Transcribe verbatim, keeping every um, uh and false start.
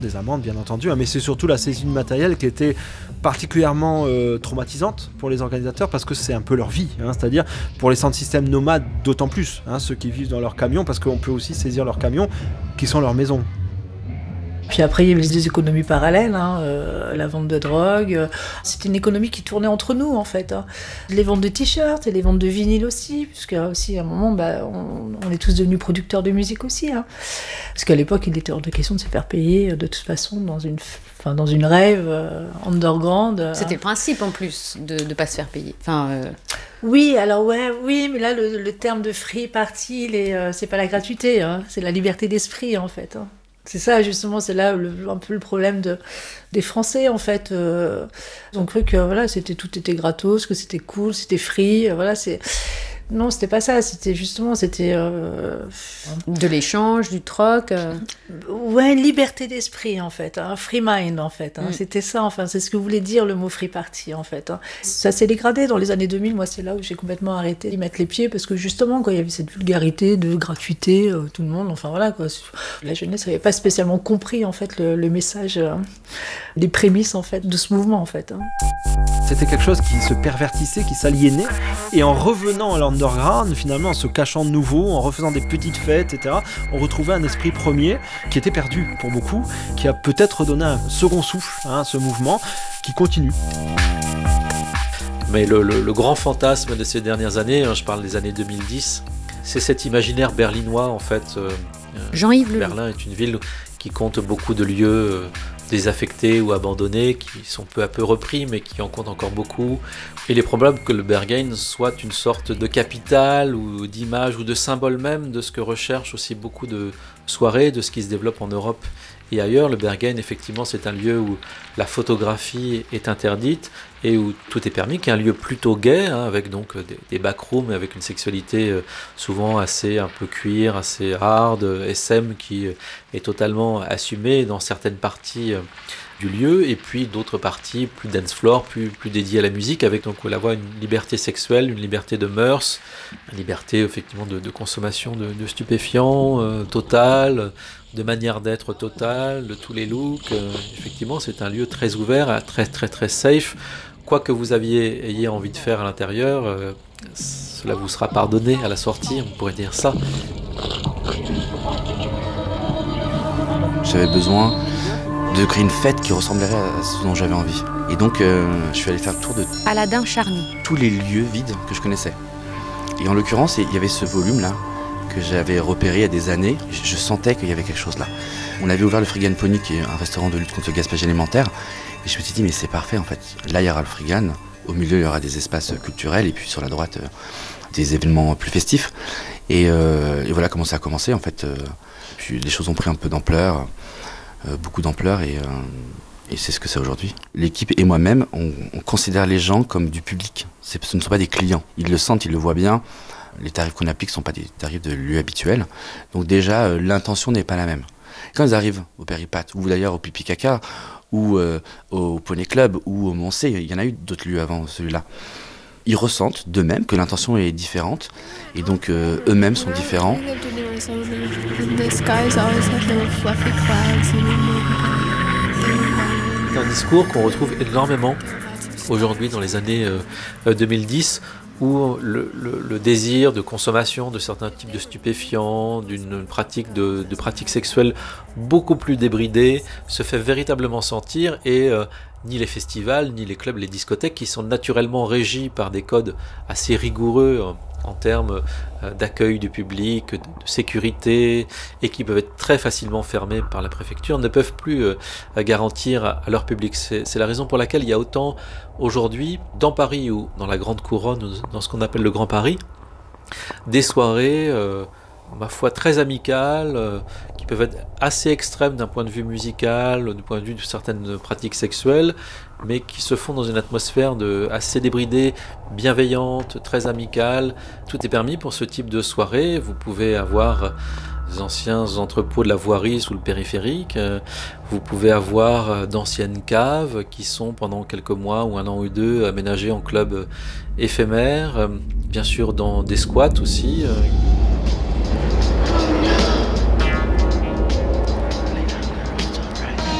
Des amendes, bien entendu, hein, mais c'est surtout la saisie du matériel qui était particulièrement euh, traumatisante pour les organisateurs parce que c'est un peu leur vie, hein, c'est-à-dire pour les centres systèmes nomades d'autant plus, hein, ceux qui vivent dans leurs camions, parce qu'on peut aussi saisir leurs camions qui sont leurs maisons. Puis après, il y avait des économies parallèles, hein, euh, la vente de drogue. Euh, c'était une économie qui tournait entre nous, en fait. Hein. Les ventes de t-shirts et les ventes de vinyles aussi, puisque aussi, à un moment, bah, on, on est tous devenus producteurs de musique aussi. Hein. Parce qu'à l'époque, il était hors de question de se faire payer, de toute façon, dans une, enfin, dans une rave euh, underground. C'était le principe, en plus, de ne pas se faire payer. Enfin... Euh... Oui, alors ouais, oui, mais là, le, le terme de free party, les, euh, c'est pas la gratuité, hein, c'est la liberté d'esprit, en fait. Hein. C'est ça, justement, c'est là le, un peu le problème de, des Français, en fait. Euh, ils ont cru que voilà, c'était, tout était gratos, que c'était cool, c'était free. Euh, voilà, c'est... Non, c'était pas ça. C'était justement, c'était... Euh... De l'échange, du troc. Euh... Ouais, une liberté d'esprit, en fait. Un hein, free mind, en fait. Hein. Mm. C'était ça, enfin, c'est ce que voulait dire le mot free party, en fait. Hein. Ça s'est dégradé dans les années deux mille. Moi, c'est là où j'ai complètement arrêté d'y mettre les pieds parce que justement, quand il y avait cette vulgarité de gratuité, euh, tout le monde, enfin voilà, quoi. La jeunesse n'avait pas spécialement compris, en fait, le, le message, euh, les prémices, en fait, de ce mouvement, en fait. Hein. C'était quelque chose qui se pervertissait, qui s'aliénait, et en revenant à l'underground, finalement, en se cachant de nouveau, en refaisant des petites fêtes, et cetera, on retrouvait un esprit premier qui était perdu pour beaucoup, qui a peut-être donné un second souffle hein, à ce mouvement, qui continue. Mais le, le, le grand fantasme de ces dernières années, hein, je parle des années deux mille dix, c'est cet imaginaire berlinois, en fait. Euh, Jean-Yves Berlin est une ville qui compte beaucoup de lieux euh, désaffectés ou abandonnés, qui sont peu à peu repris, mais qui en comptent encore beaucoup. Il est probable que le Berghain soit une sorte de capitale ou d'image ou de symbole même de ce que recherchent aussi beaucoup de soirées, de ce qui se développe en Europe et ailleurs. Le Berghain, effectivement, c'est un lieu où la photographie est interdite et où tout est permis, qui est un lieu plutôt gay, hein, avec donc des, des backrooms, avec une sexualité euh, souvent assez un peu cuir, assez hard, S M, qui euh, est totalement assumée dans certaines parties euh, du lieu, et puis d'autres parties plus dance floor, plus, plus dédiées à la musique, avec donc on la voit une liberté sexuelle, une liberté de mœurs, une liberté effectivement de, de consommation de, de stupéfiants euh, totale, de manière d'être totale, de tous les looks. Euh, effectivement, c'est un lieu très ouvert, très très très safe. Quoi que vous aviez, ayez envie de faire à l'intérieur, euh, cela vous sera pardonné à la sortie, on pourrait dire ça. J'avais besoin de créer une fête qui ressemblerait à ce dont j'avais envie. Et donc, euh, je suis allé faire le tour de Aladin Charny. tous les lieux vides que je connaissais. Et en l'occurrence, il y avait ce volume-là que j'avais repéré il y a des années. Je sentais qu'il y avait quelque chose là. On avait ouvert le Frigan Pony, qui est un restaurant de lutte contre le gaspillage alimentaire. Et je me suis dit, mais c'est parfait en fait. Là, il y aura le Frigan. Au milieu, il y aura des espaces culturels. Et puis sur la droite, euh, des événements plus festifs. Et, euh, et voilà comment ça a commencé en fait. Euh, puis les choses ont pris un peu d'ampleur. Euh, beaucoup d'ampleur. Et, euh, et c'est ce que c'est aujourd'hui. L'équipe et moi-même, on, on considère les gens comme du public. C'est, ce ne sont pas des clients. Ils le sentent, ils le voient bien. Les tarifs qu'on applique ne sont pas des tarifs de lieu habituels. Donc déjà, euh, l'intention n'est pas la même. Quand ils arrivent au Péripat, ou d'ailleurs au Pipi Caca, ou euh, au Poney Club, ou au Moncé, il y en a eu d'autres lieux avant celui-là, ils ressentent d'eux-mêmes que l'intention est différente, et donc euh, eux-mêmes sont différents. C'est un discours qu'on retrouve énormément aujourd'hui dans les années euh, deux mille dix, où le, le, le désir de consommation de certains types de stupéfiants, d'une pratique de, de pratiques sexuelles beaucoup plus débridée, se fait véritablement sentir, et euh, ni les festivals, ni les clubs, les discothèques, qui sont naturellement régis par des codes assez rigoureux en, en termes euh, d'accueil du public, de, de sécurité, et qui peuvent être très facilement fermés par la préfecture, ne peuvent plus euh, garantir à, à leur public. C'est, c'est la raison pour laquelle il y a autant aujourd'hui, dans Paris ou dans la Grande Couronne, ou dans ce qu'on appelle le Grand Paris, des soirées, euh, ma foi, très amicales, euh, qui peuvent être assez extrêmes d'un point de vue musical, du point de vue de certaines pratiques sexuelles, mais qui se font dans une atmosphère de, assez débridée, bienveillante, très amicale. Tout est permis pour ce type de soirée. Vous pouvez avoir des anciens entrepôts de la voirie sous le périphérique. Vous pouvez avoir d'anciennes caves qui sont pendant quelques mois ou un an ou deux aménagées en clubs éphémères. Bien sûr dans des squats aussi.